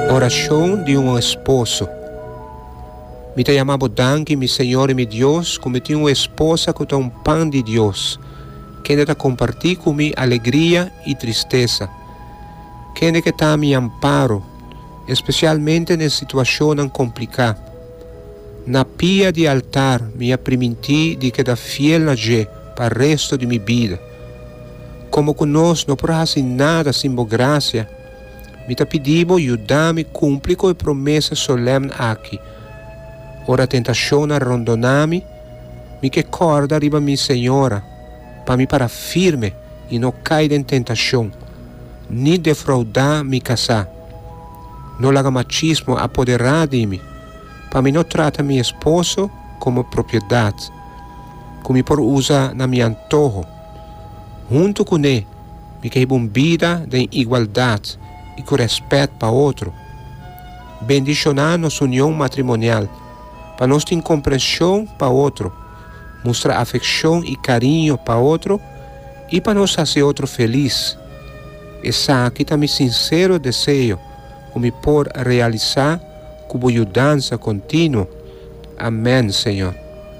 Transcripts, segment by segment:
Oração de um esposo. Me te chamamos danke, meu Senhor e meu Deus, como tenho uma esposa que é um pão de Deus, que ainda compartilha comigo alegria e tristeza, que ainda está a me amparo, especialmente em situações complicadas. Na pia de altar me permiti de quedar fiel na Jé para o resto de minha vida. Como conosco não podemos fazer nada sem boa graça, me te pedimos ajudar-me a cumprir com a promessa solene aqui. Ora a tentação arrondona-me, me que corda arriba minha Senhora, para me parar firme e não cair em tentação, nem defraudar me casar. Não laga machismo apoderar de mim, para me não tratar meu esposo como propriedade, como por usar na minha antojo. Junto com ele, me que uma vida de igualdade e com respeito para outro. Bendicionar nossa união matrimonial, para nós ter compreensão para outro, mostrar afeição e carinho para outro e para nós fazer outro feliz. Essa aqui está meu sincero desejo, como por realizar com ajudança contínua. Amém, Senhor.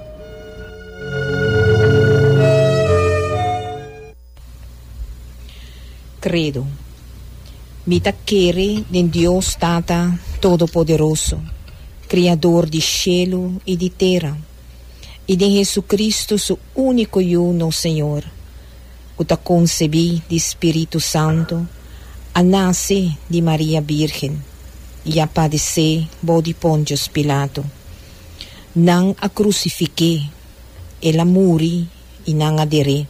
Credo. Me quere em Deus Tata Todo-Poderoso, Criador de cielo e de terra, e de Jesus Cristo, seu único e uno Senhor, que te concebi de Espírito Santo, a nascer de Maria Virgem, e a padecer de Pontius Pilato. Não a crucifiquei, ela morri e não aderei.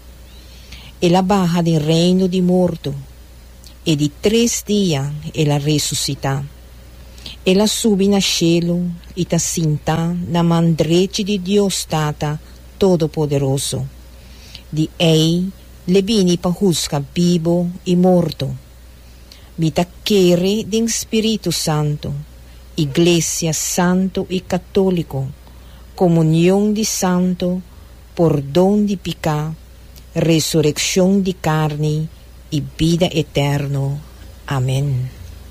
Ela barra do reino de morto, e de 3 dias ela ressuscita. Ela sube na cielo e ta sinta na mão direita de Deus Tata Todo-Poderoso. De ei le vini para juzgar vivo e morto. Me ta quere de Espírito Santo, Igreja Santo e Católico, comunhão de santo, perdão de pecado, ressurreição de carne e vida eterna. Amém.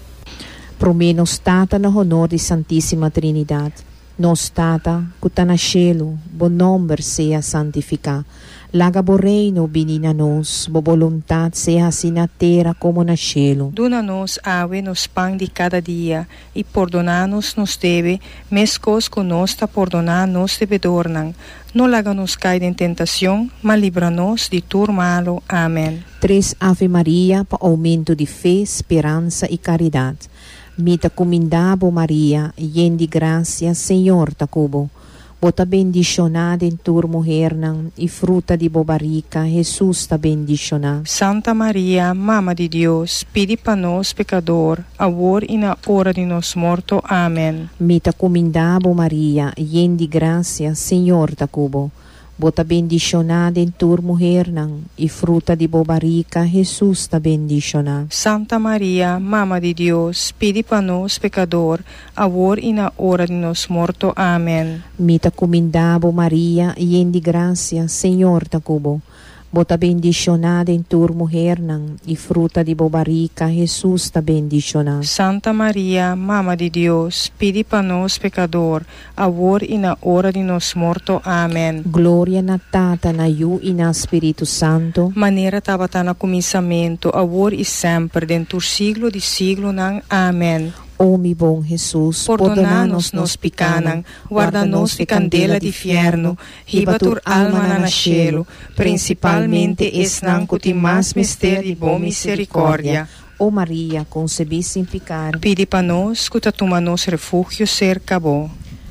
Promenos Tata no honor de Santíssima Trinidade. Nos Tata, que está na cielo, bom nome seja santificado. Laga bo reino vinina nos, bo voluntad seja assim na terra como na cielo. Dona-nos ave nos pão de cada dia, e perdona-nos nos deve, mescos que nós ta perdonar nos devedornan. Não laga-nos cair em tentação, mas livra-nos de tudo malo. Amém. 3 Ave Maria, para aumento de fé, esperança e caridade. Mita comendabo Maria, yen de graça, Senhor ta cubo. Bota bendicionada em tua mulher, e fruta de bobarica, Jesus ta bendicionada. Santa Maria, Mama de Deus, pedi para nós pecador, agora e na hora de nos morto. Amém. Mita comendabo Maria, yen de graça, Senhor ta cubo. Bota bendicionada em tua mulher, e fruta de bobarica, Jesus ta bendicionada. Santa Maria, Mama de Deus, pedi para nós pecador, agora e na hora de nos morto. Amém. Mita comendabo Maria, yen de graça, Senhor ta cubo. Bota bendicionada em tua mulher, e fruta de bobarica, Jesus ta bendicionada. Santa Maria, Mama de Deus, pedi para nós pecador, agora e na hora de nos morto. Amém. Glória na Tata, na Yu e na Espírito Santo. Maneira estava no começamento, agora e sempre, dentro do siglo de siglo. Amém. Oh, mi bom Jesus, perdona-nos nos picanan, guarda-nos de candela de fierno, riba tur alma na cielo, principalmente es nanco de mais mistério de boa misericórdia. Oh Maria, concebi sem pecado. Pedi para nós, que toma nos refúgio cerca bo.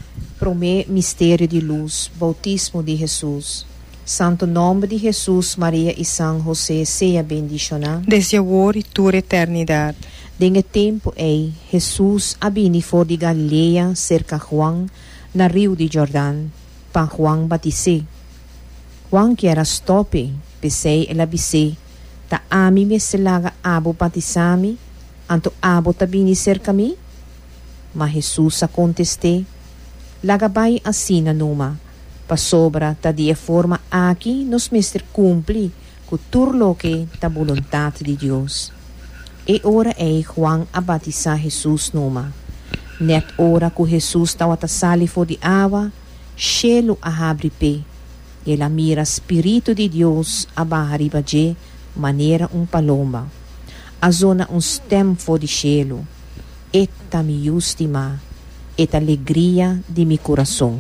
Promê mistério de luz, bautismo de Jesus. Santo nome de Jesus, Maria e São José, seja bendicionado. Desde agora e toda eternidade. Dengue tempo Jesus abini for de Galileia, cerca Juan, na rio de Jordão, para Juan batizar. Juan que era stope, pesei ela bise, ta ami me selaga abo batizami, anto abo tabini cerca mi? Mas Jesus a conteste, lagabay asina numa, pa sobra ta dia forma aqui nos mestre cumpli, ku turlo que ta voluntad de Dios. E ora é Juan a batizar Jesus numa. Net ora que Jesus estava a sair fora de água, cielo a abre pé. Ela mira Espírito de Deus a barriba de maneira paloma. A zona stem fora de cielo. Eta mi justima, eta alegria de mi coração.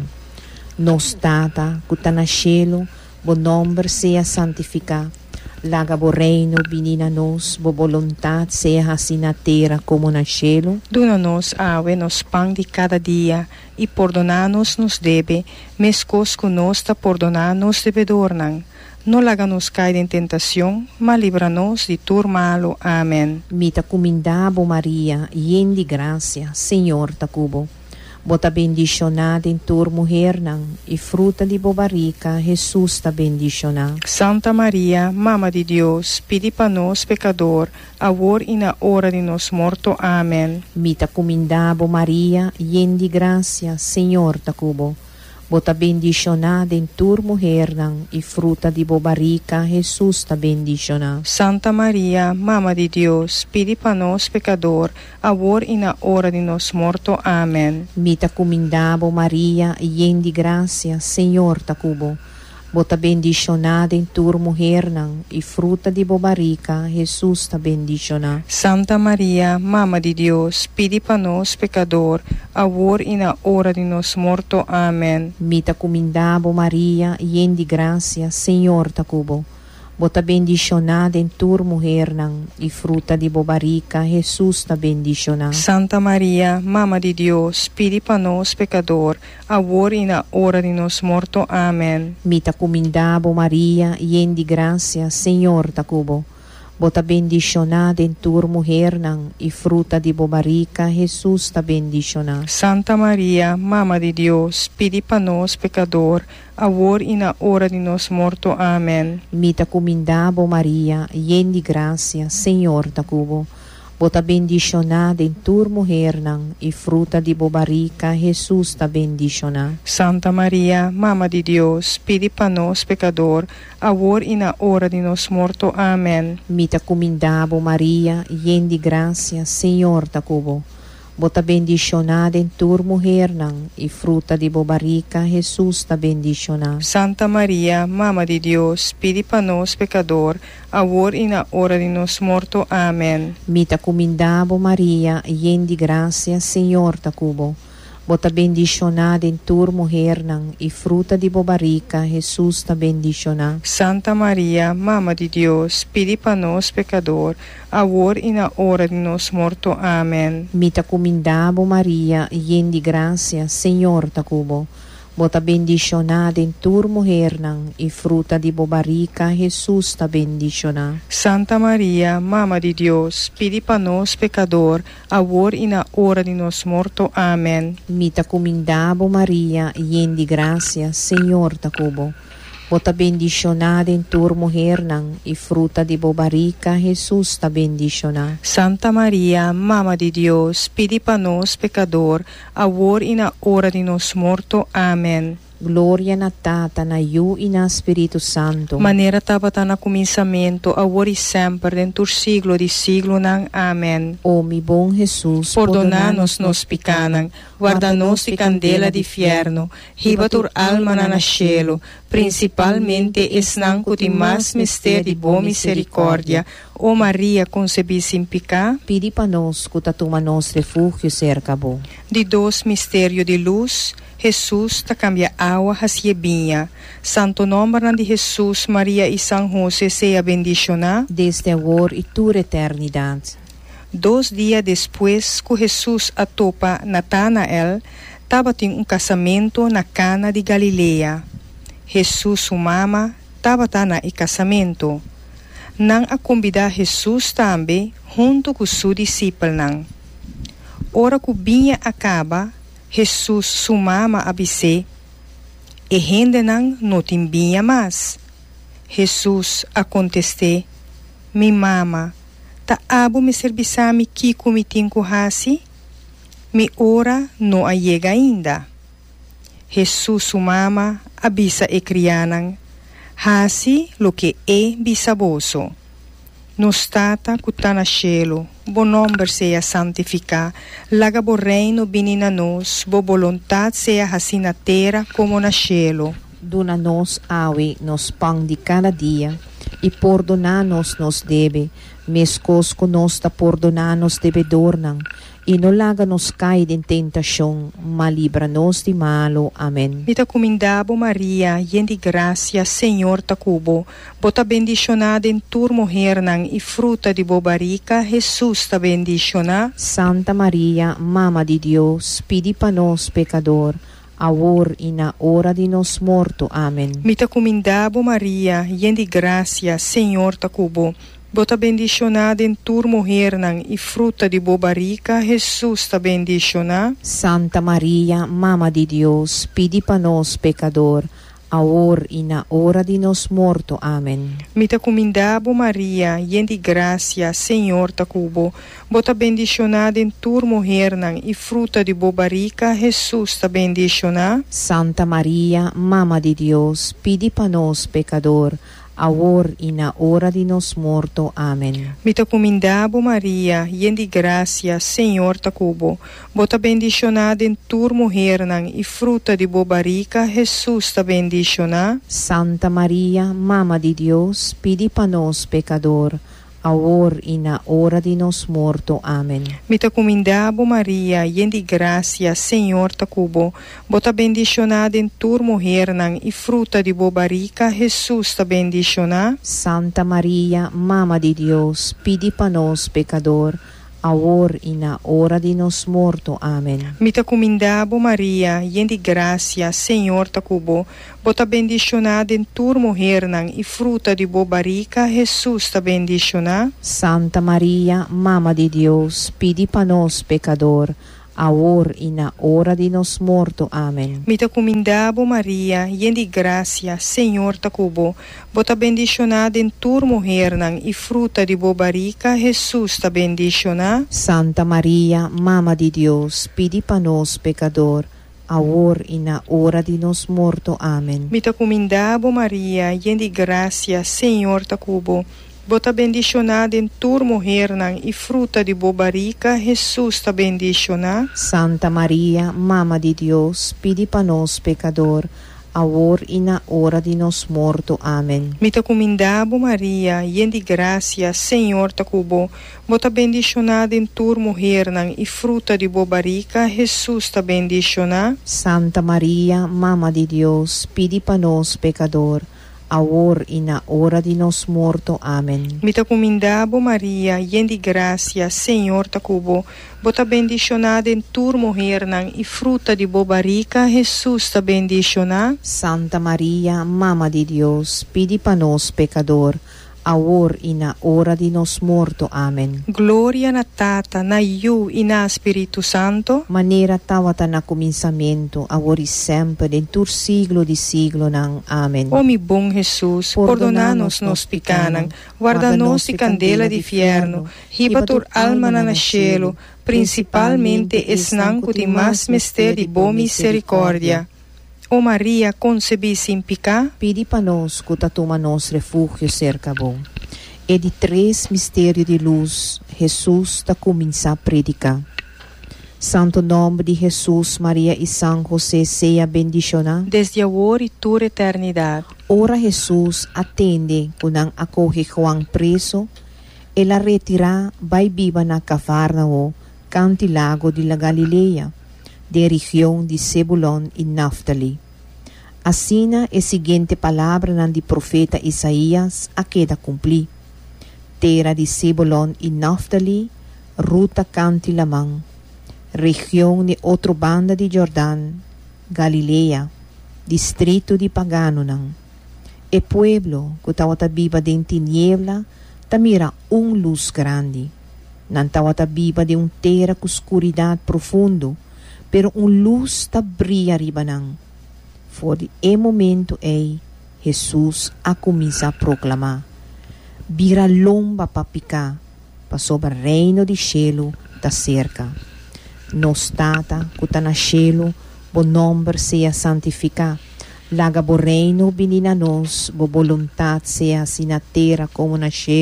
Nos tata, que está na cielo, bo nome seja santificado. Laga bo reino vinina nos, bo vontade seja assim na terra como na cielo. Dona-nos awe nos pão de cada dia, e perdona-nos nos debe, mescos que nos ta perdona-nos devedornan. Não laga-nos cair em tentação, mas livra-nos de tudo malo. Amém. Mita comindabo Maria, yen de graça, Senhor ta cubo. Bota bendicionada em tua mulher, e fruta de bobarica, Jesus ta bendicionada. Santa Maria, Mama de Deus, pedi para nós, pecador, agora e na hora de nos morto. Amém. Mita comindabo Maria, yen de graça, Senhor ta cubo. Bota bendicionada em tua mulher, e fruta de bobarica, Jesus ta bendicionada. Santa Maria, Mama de Deus, pedi para nós, pecador, agora e na hora de nos morto. Amém. Mita comindabo Maria, yen de graça, Senhor ta cubo. Bota bendicionada em tua mulher, e fruta de bobarica, Jesus ta bendicionada. Santa Maria, Mama de Deus, pedi para nós, pecador, agora e na hora de nos morto. Amém. Mita comindabo Maria, yen de graça, Senhor ta cubo. Bota bendicionada em tua mulher, e fruta de bobarica, Jesus ta bendicionada. Santa Maria, Mama de Deus, pedi para nós, pecador, agora e na hora de nos morto. Amém. Mita comindabo Maria, yen de graça, Senhor ta cubo. Bota bendicionada em tua mulher, e fruta de bobarica, Jesus ta bendicionada. Santa Maria, Mama de Deus, pedi para nós, pecador, agora e na hora de nos morto. Amém. Mita comindabo Maria, yen de graça, Senhor ta cubo. Bota bendicionada em tua mulher, e fruta de bobarica, Jesus ta bendicionada. Santa Maria, Mama de Deus, pedi para nós, pecador, agora e na hora de nos morto. Amém. Mita comindabo Maria, yen de graça, Senhor ta cubo. Bota bendicionada em tua mulher, e fruta de bobarica, Jesus ta bendicionada. Santa Maria, Mama de Deus, pedi para nós, pecador, agora e na hora de nos morto. Amém. Mita comindabo Maria, yen de graça, Senhor ta cubo. Bota bendicionada em tua mulher, e fruta de bobarica, Jesus ta bendicionada. Santa Maria, Mama de Deus, pedi para nós, pecador, agora e na hora de nos morto. Amém. Mita comindabo Maria, yen de graça, Senhor ta cubo. Bota bendicionada em tua mulher, e fruta de bobarica, Jesus ta bendicionada. Santa Maria, Mama de Deus, pedi para nós, pecador, agora e na hora de nos morto. Amém. Mita comindabo Maria, yen de graça, Senhor ta cubo. Bota bendicionada em tua mulher, e fruta de bobarica, Jesus ta bendicionada. Santa Maria, Mama de Deus, pedi para nós, pecador, agora e na hora de nos morto. Amém. Glória na Tata, na Yu e na Espírito Santo. Maneira estava na começamento, agora e sempre, dentro do siglo de siglo. Amém. Ó mi bom Jesus, perdona-nos nos pecanan, guarda-nos de candela de inferno, riba tur alma na cielo, principalmente esnan que tem mais mistério de boa misericórdia. Ó Maria, concebida sem pecado, pedi para nós que toma nos refúgio cerca bo. De dois mistérios de luz, Jesus ta cambia água hacia vinha. Santo nome de Jesus, Maria e São José seja bendicionado desde agora e toda eternidade. 2 dias depois que Jesus atopa Natanael, estava em casamento na Cana de Galileia. Jesus, sua mama, estava na casamento. Não a convidar Jesus também, junto com seu discípulo. Ora que o vinha acaba, Jesus, sua mama, abise, e rende não tem vinha mais. Jesus a contestou, minha mama, ta abo me serviçame que comitim hasi? Mi hora não a chega ainda. Jesus, sua mama, abisa e crianan, hasi lo que é bisaboso. Nos tata que na cielo, bo nome seja santificado, laga bo reino vinha nos, bo vontade seja assim na terra como na cielo. Dona-nos awe nos pão de cada dia, e perdona-nos nos deve, mescos conosco perdona-nos devedornan, e não laga-nos cair em tentação, mas livra-nos de malo. Amém. Mita comindabo Maria, yen de gracia, Senhor ta cubo, bota bendicionada em tur mujer nang, e fruta de bobarica, Jesus ta bendicionada. Santa Maria, Mama de Deus, pedi para nós pecador, agora e na hora de nos morto. Amém. Mita comindabo Maria, yen de gracia, Senhor ta cubo, bota bendicionada em tur mujer nang, e fruta de bobarica, Jesus ta bendicionada. Santa Maria, Mama de Deus, pedi para nós pecador, agora e na hora de nos morto. Amém. Mita comindabo Maria, yen de gracia, Senhor ta cubo, bota bendicionada em tur mujer nang, e fruta de bobarica, Jesus ta bendicionada. Santa Maria, Mama de Deus, pedi para nós pecador, agora e na hora de nos morto. Amém. Mita comindabo Maria, yen de gracia, Senhor ta cubo, bota bendicionada em tur mujer nang, e fruta de bobarica, Jesus ta bendicionada. Santa Maria, Mama de Deus, pedi para nós pecador, agora e na hora de nos morto. Amém. Mita comindabo Maria, yen de gracia, Senhor ta cubo, bota bendicionada em tur mujer nang, e fruta de bobarica, Jesus ta bendicionada. Santa Maria, Mama de Deus, pedi para nós pecador, agora e na hora de nos morto. Amém. Mita comindabo Maria, yen de gracia, Senhor ta cubo, bota bendicionada em tur mujer nang, e fruta de bobarica, Jesus ta bendicionada. Santa Maria, Mama de Deus, pedi para nós pecador, agora e na hora de nos morto. Amém. Mita comindabo Maria, yen de gracia, Senhor ta cubo, bota bendicionada em tur mujer nang, e fruta de bobarica, Jesus ta bendicionada. Santa Maria, Mama de Deus, pedi para nós pecador, agora e na hora de nos morto. Amém. Mita comindabo Maria, yen de gracia, Senhor ta cubo, bota bendicionada em tur mujer nang, e fruta de bobarica, Jesus ta bendicionada. Santa Maria, Mama de Deus, pedi para nós pecador, agora e na hora de nos morto. Amém. Mita comindabo Maria, yen de gracia, Senhor ta cubo, bota bendicionada em tur mujer nang, e fruta de bobarica, Jesus ta bendicionada. Santa Maria, Mama de Deus, pedi para nós pecador, agora e na hora de nos morto. Amém. Mita comindabo Maria, yen de gracia, Senhor ta cubo, bota bendicionada em tur mujer nang, e fruta de bobarica, Jesus ta bendicionada. Santa Maria, Mama de Deus, pedi para nós pecador, agora e na hora de nos morto. Amém. Glória na Tata, na Iu e na Espírito Santo, Maneira tawata na começamento, agora e sempre, em tur siglo de siglo nang. Amém. ó mi bom Jesus, perdona-nos nos picanang, guarda-nos de candela de fierno, riba tur alma na cielo, principalmente esnanco de mais mistério de boa misericórdia. Ó Maria, concebi sem pecado, Pedi para nós que toma nos refúgio cerca bom. E de 3 mistérios de luz, Jesus está começando a predicar. Santo nome de Jesus, Maria e São José seja bendicionado. desde agora e toda eternidade. Ora Jesus atende quando acolhe João preso, ela retira vai viva na Cafarnao, cantilago de la Galileia, de região de Zebulon e Naftali. Assina a seguinte palavra de profeta Isaías a queda cumprir. Terra de Zebulon e Naftali, ruta cantilamang, região de outra banda de Jordão, Galileia, distrito de Paganonan. E pueblo que estava viva de tiniebla, tamira luz grande. Não estava viva de terra com escuridade profundo, pero luz ta brilha ribanang. For e momento Jesus a começar a proclamar. Vira lomba pa picar, pa sobre o reino de cielo ta cerca. Nos tata, que ta na cielo, bo nome seja santificado. Laga bo reino vinina nos, bo voluntade seja assim na terra como na cielo.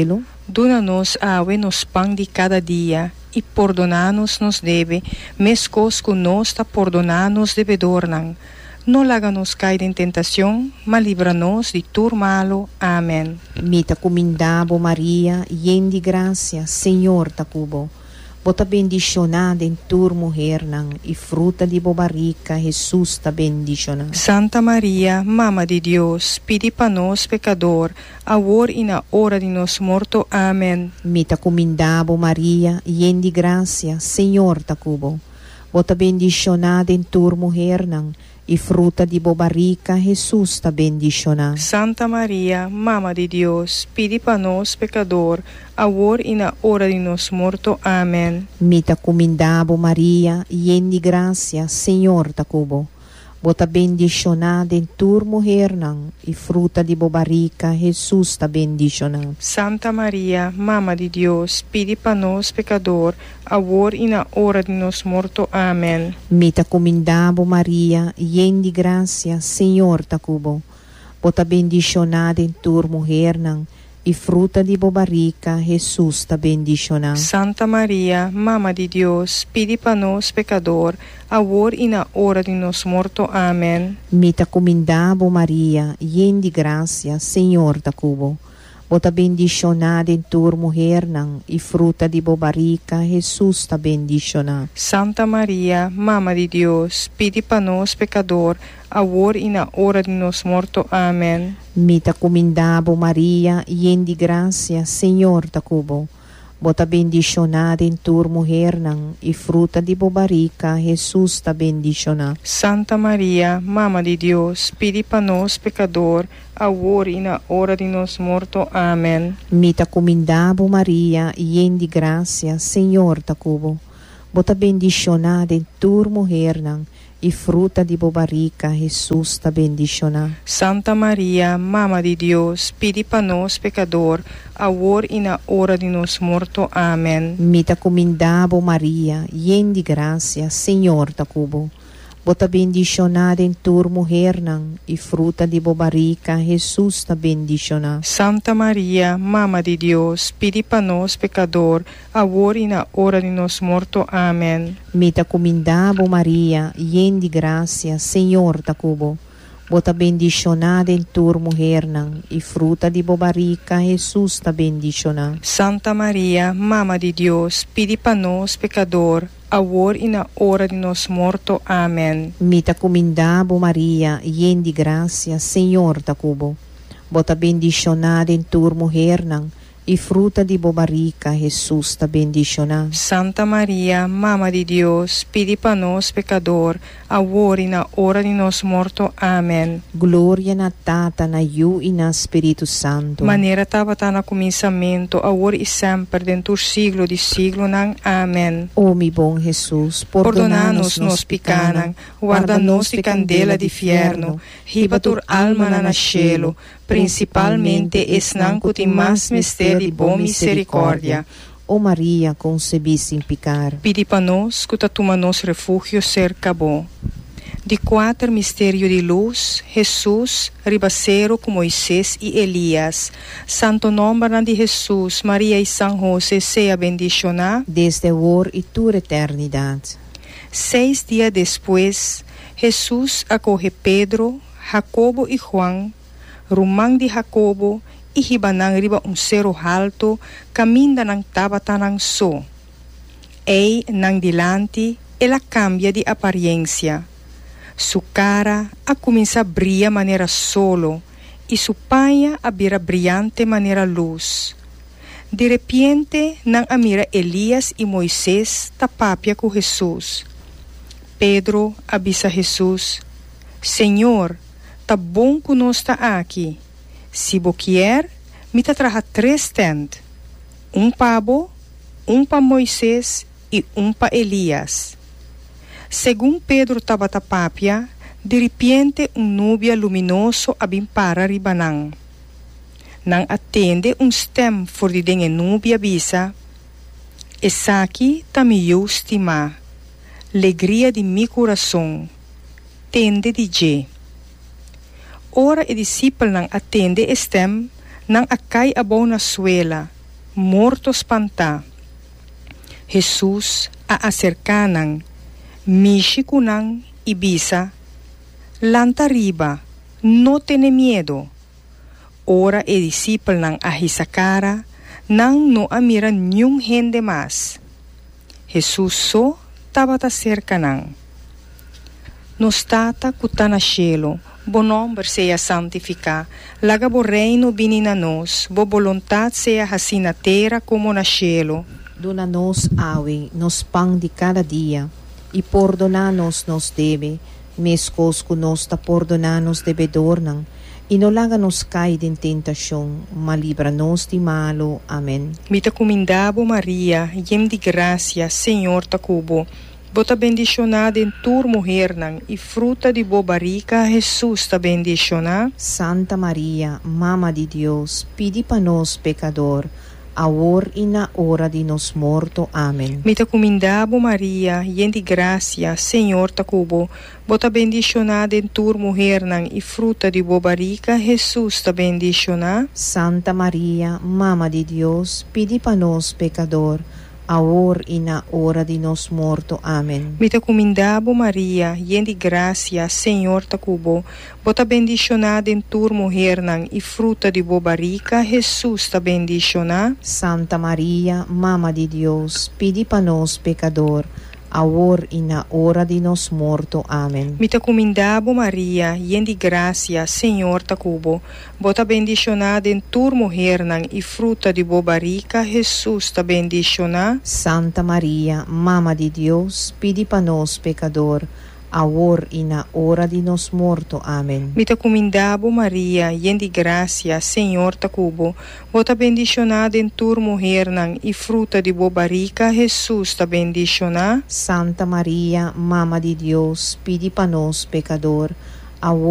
Duna-nos awe nos pão de cada dia, e perdonar-nos nos deve, mescos que nós ta perdonar-nos devedor-nan. Não laga-nos cair em tentação, mas livra-nos de tudo malo. Amém. Mita comindabo Maria, yen de graça, Senhor ta cubo. Bota bendicionada em tur mulher nan, e fruta de bobarica, Jesus ta bendicionada. Santa Maria, Mama de Deus, pedi para nós pecador, agora e na hora de nos morto. Amém. Mita comindabo Maria, yen de graça, Senhor ta cubo. Bota bendicionada em tur mulher nan, e fruta de bobarica, Jesus ta bendicionada. Santa Maria, Mama de Deus, pedi para nós pecador, agora e na hora de nos morto. Amém. Mita comindabo Maria, yen de graça, Senhor ta cubo. Bota bendicionada em tur mulher nan, e fruta de bobarica, Jesus ta bendicionada. Santa Maria, Mama de Deus, pedi para nós pecador, agora e na hora de nos morto. Amém. Mita comindabo Maria, yen de graça, Senhor ta cubo. Bota bendicionada em tur mulher nan, e fruta de bobarica, Jesus ta bendicionada. Santa Maria, Mama de Deus, pedi para nós pecador, agora e na hora de nos morto. Amém. Mita comindabo Maria, yen de graça, Senhor ta cubo. Bota bendicionada em tur mulher nan, e fruta de bobarica, Jesus ta bendicionada. Santa Maria, Mama de Deus, pedi para nós pecador, agora e na hora de nos morto. Amém. Mita comindabo Maria, yen de graça, Senhor ta cubo. Bota bendicionada em tur mulher nan, e fruta de bobarica, Jesus ta bendicionada. Santa Maria, Mama de Deus, pedi para nós pecador, agora e na hora de nos morto. Amém. Mita comindabo Maria, yen de graça, Senhor ta cubo. Bota bendicionada em tur mulher nan, e fruta de bobarica, Jesus ta bendicionada. Santa Maria, Mama de Deus, pedi para nós pecador, agora e na hora de nos morto. Amém. Mita comindabo Maria, yen de graça, Senhor ta cubo. Bota bendicionada em tur mulher nan, e fruta de bobarica, Jesus ta bendicionada. Santa Maria, Mama de Deus, pedi para nós pecador, agora e na hora de nos morto. Amém. Mita comindabo Maria, yen de graça, Senhor ta cubo. Bota bendicionada em tur mulher nan, e fruta de bobarica, Jesus ta bendicionada. Santa Maria, Mama de Deus, pedi para nós pecador, agora e na hora de nos morto. Amém. Mita comindabo Maria, yen de graça, Senhor ta cubo. Bota bendicionada em tur mulher nan, e fruta de bobarica, Jesus ta bendicionada. Santa Maria, Mama de Deus, pedi para nós pecador, agora e na hora de nos morto. Amém. Glória na Tata, na Iu e na Espírito Santo. Maneira estava no começamento, agora e sempre, dentro do siglo de siglo. Amém. Ó mi bom Jesus, Perdona-nos nos picanan, guarda-nos de candela de fierno, riba tur alma na cielo, principalmente esnan que tem mais mistério de boa misericórdia. Ó Maria, concebi sem pecar. Pedi para nós que toma nos refúgio cerca bom. De 4 mistério de luz, Jesus, ribaceiro com Moisés e Elias. Santo nome de Jesus, Maria e São José, seja bendicionado desde agora e toda eternidade. 6 dias depois, Jesus acorre Pedro, Jacobo e Juan, rumang de Jacobo, e ribanang riba cerro alto, caminda nang tabata nang so. Ei nang dilante, ela cambia de aparência. Sua cara a começa a brilhar maneira solo, e sua panha a vira brilhante maneira luz. De repente, nang amira Elias e Moisés tapapia com Jesus. Pedro avisa Jesus: Senhor, tá bom que nós está aqui. Se boquier, me tá traga 3 tendas. Pabo, para Moisés e para Elias. Segundo Pedro estava tapapia, de repente nuvem luminoso abimpara ribanang. Nang atende stem for de dengue nuvem avisa: essa aqui tá me eu estimar. Alegria de mi coração. Tende de je. Ora e discípulo nang atende estem, nang akay abaw na suela. mortos pantá. Jesus a acercanan, Michikunang ibisa, lanta riba, no tiene miedo. Ora e discípulo nang ahisakara, nang no amiran nyung gente mas. Jesus so tabata cerca nang. Nos tata kutana cielo, bo nombre seja santificado, laga bo reino vini na nos, bo voluntad seja assim na terra como na cielo. Dona-nos awe, nos pão de cada dia, e perdona-nos nos deve, mescos conosco perdona-nos devedor não, e não laga-nos cair em tentação, mas livra-nos de malo. Amém. Mita comindabo Maria, yem de gracia, Senhor ta cubo, bota bendicionada em tur mujer nang, e fruta de bo barriga, Jesus ta bendicionada. Santa Maria, Mama de Deus, pedi para nós pecador, agora e na hora de nos morto. Amém. Mita comindabo Maria, yen de gracia, Senhor ta cubo, bota bendicionada em tur mujer nang, e fruta de bo barriga, Jesus ta bendicionada. Santa Maria, Mama de Deus, pedi para nós pecador, agora e na hora de nos morto. Amém. Mita comindabo Maria, yen de gracia, Senhor ta cubo, bota bendicionada em tur mujer nang, e fruta de bo barriga, Jesus ta bendicionada. Santa Maria, Mama de Deus, pedi para nós pecador, agora e na hora de nos morto. Amém. Mita comindabo Maria, yen de gracia, Senhor ta cubo, bota bendicionada em tur mujer nang, e fruta de bo barriga, Jesus ta bendicionada. Santa Maria, Mama de Deus, pedi para nós pecador, agora e na hora de nos morto. Amém. Mita comindabo Maria, yen de gracia, Senhor ta cubo, bota bendicionada em tur mujer nang, e fruta de bo barriga, Jesus ta bendicionada. Santa Maria, Mama de Deus, pedi para nós pecador, agora